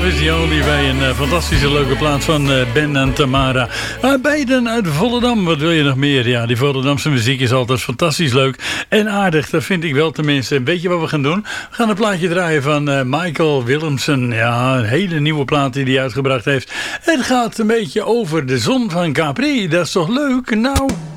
Love is the only way. Een fantastische leuke plaat van Ben en Tamara. Beiden uit Volendam. Wat wil je nog meer? Ja, die Volendamse muziek is altijd fantastisch leuk. En aardig, dat vind ik wel tenminste. Weet je wat we gaan doen? We gaan een plaatje draaien van Michael Willemsen. Ja, een hele nieuwe plaat die hij uitgebracht heeft. Het gaat een beetje over de zon van Capri. Dat is toch leuk? Nou...